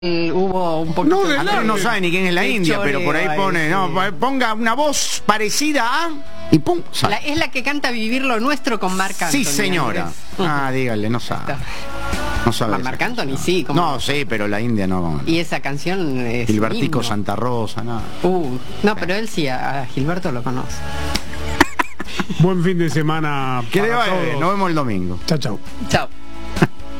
Hubo un poquito No, Andrés no sabe ni quién es la India, pero por ahí pone, no, ponga una voz parecida a y pum, sale. Es la que canta Vivir lo Nuestro con Marc Anthony. Sí, señora. Ah, dígale, no sabe. No sabe. Marc Anthony, sí. No, sí, pero la India no. Y esa canción es Gilbertico himno. Santa Rosa, nada. No, pero él sí, a Gilberto lo conoce. Buen fin de semana. Que le vaya bien, nos vemos el domingo. Chao, chao. Chao.